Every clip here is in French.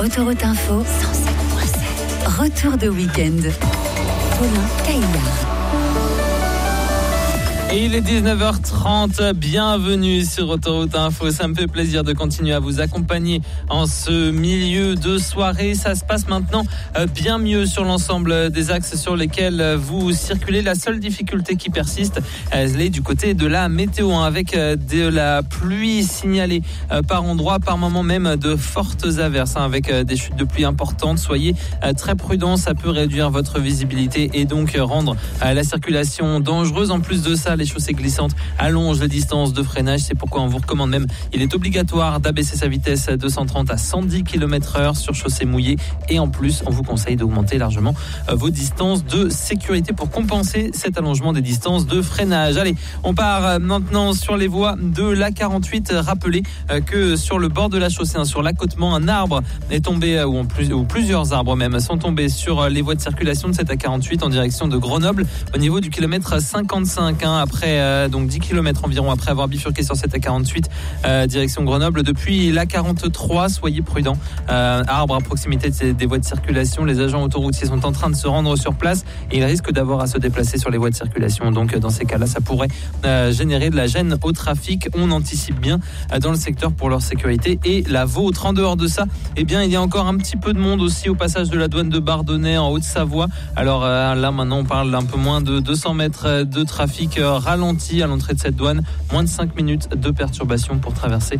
Autoroute Info 107.7. Retour de week-end. Paulin Caillard. Et il est 19h30, bienvenue sur Autoroute Info. Ça me fait plaisir de continuer à vous accompagner en ce milieu de soirée. Ça se passe maintenant bien mieux sur l'ensemble des axes sur lesquels vous circulez. La seule difficulté qui persiste, elle est du côté de la météo, avec de la pluie signalée par endroits, par moments même de fortes averses, avec des chutes de pluie importantes. Soyez très prudents, ça peut réduire votre visibilité et donc rendre la circulation dangereuse. En plus de ça, les chaussées glissantes allongent les distances de freinage. C'est pourquoi on vous recommande même, il est obligatoire d'abaisser sa vitesse de 130 à 110 km/h sur chaussée mouillée. Et en plus, on vous conseille d'augmenter largement vos distances de sécurité pour compenser cet allongement des distances de freinage. Allez, on part maintenant sur les voies de l'A48. Rappelez que sur le bord de la chaussée, sur l'accotement, un arbre est tombé, ou plusieurs arbres même sont tombés sur les voies de circulation de cette A48 en direction de Grenoble au niveau du kilomètre 55. Après donc 10 km environ après avoir bifurqué sur cette A48 direction Grenoble. Depuis l'A43, soyez prudents. Arbre à proximité des voies de circulation. Les agents autoroutiers sont en train de se rendre sur place et ils risquent d'avoir à se déplacer sur les voies de circulation. Donc dans ces cas-là, ça pourrait générer de la gêne au trafic. On anticipe bien dans le secteur pour leur sécurité et la vôtre. En dehors de ça, il y a encore un petit peu de monde aussi au passage de la douane de Bardonnay en Haute-Savoie. Alors là maintenant, on parle d'un peu moins de 200 mètres de trafic ralenti à l'entrée de cette douane, moins de 5 minutes de perturbation pour traverser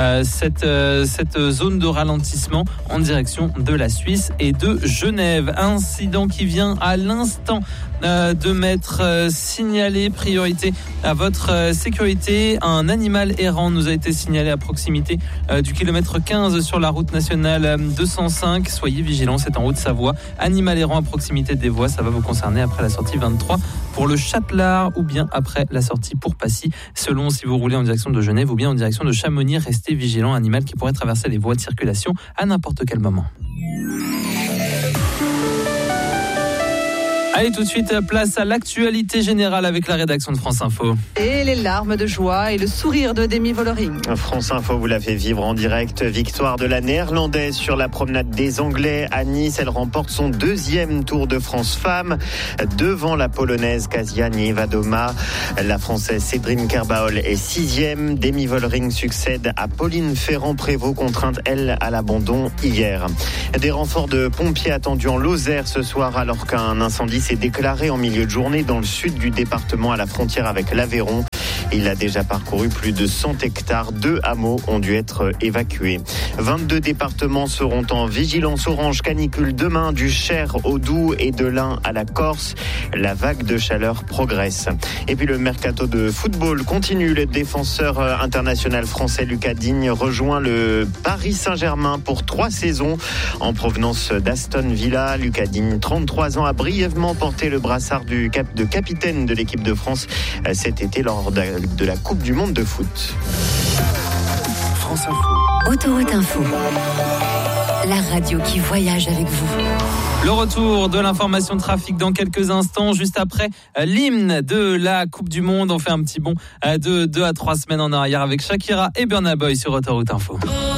cette zone de ralentissement en direction de la Suisse et de Genève. Incident qui vient à l'instant de m'être signalé. Priorité à votre sécurité. Un animal errant nous a été signalé à proximité du kilomètre 15 sur la route nationale 205. Soyez vigilants, c'est en Haute-Savoie. Animal errant à proximité des voies, ça va vous concerner après la sortie 23 pour le Châtelard ou bien après la sortie pour Passy, selon si vous roulez en direction de Genève ou bien en direction de Chamonix. Restez vigilants, animal qui pourrait traverser les voies de circulation à n'importe quel moment. Allez, tout de suite, place à l'actualité générale avec la rédaction de France Info. Et les larmes de joie et le sourire de Demi Vollering. France Info vous l'a fait vivre en direct. Victoire de la Néerlandaise sur la promenade des Anglais à Nice. Elle remporte son 2e Tour de France Femmes devant la Polonaise Kasia Niewiadoma. La Française Cédrine Kerbaol est 6e. Demi Vollering succède à Pauline Ferrand-Prévot, contrainte, elle, à l'abandon hier. Des renforts de pompiers attendus en Lozère ce soir alors qu'un incendie s'est déclaré en milieu de journée dans le sud du département à la frontière avec l'Aveyron. Il a déjà parcouru plus de 100 hectares. 2 hameaux ont dû être évacués. 22 départements seront en vigilance orange canicule demain, du Cher au Doubs et de l'Ain à la Corse. La vague de chaleur progresse. Et puis le mercato de football continue. Le défenseur international français Lucas Digne rejoint le Paris Saint-Germain pour 3 saisons en provenance d'Aston Villa. Lucas Digne, 33 ans, a brièvement porté le brassard de capitaine de l'équipe de France cet été lors de la Coupe du Monde de foot. France Info. Autoroute Info. La radio qui voyage avec vous. Le retour de l'information trafic dans quelques instants, juste après l'hymne de la Coupe du Monde. On fait un petit bond de 2 à 3 semaines en arrière avec Shakira et Burna Boy sur Autoroute Info.